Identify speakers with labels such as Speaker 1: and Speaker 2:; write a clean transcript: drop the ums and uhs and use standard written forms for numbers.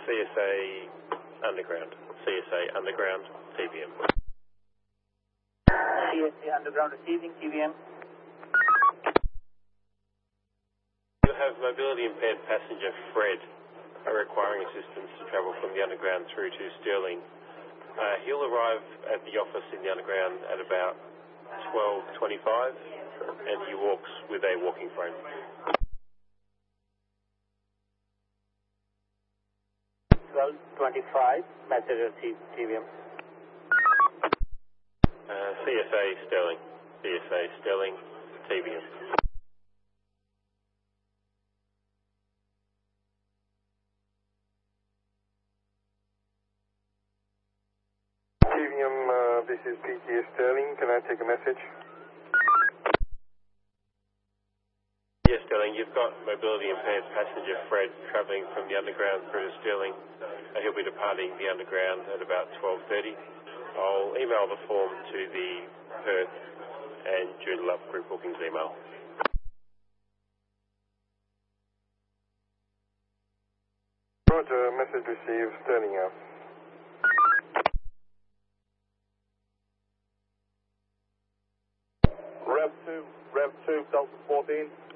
Speaker 1: CSA Underground. CSA Underground, TVM.
Speaker 2: CSA Underground receiving, TVM.
Speaker 1: You have mobility impaired passenger Fred requiring assistance to travel from the Underground through to Stirling. He'll arrive at the office in the Underground at about 12:25 and he walks with a walking frame.
Speaker 2: 12:25, message received, TVM.
Speaker 1: CSA Stirling. CSA Stirling, TVM.
Speaker 3: TVM, this is PTA Sterling. Can I take a message?
Speaker 1: Yes, Stirling, you've got mobility impaired passenger Fred travelling from the Underground through to Stirling. He'll be departing the Underground at about 12:30. I'll email the form to the Perth and Joondalup group bookings email.
Speaker 3: Roger, message received, Sterling out.
Speaker 4: Rev 2, Delta 14.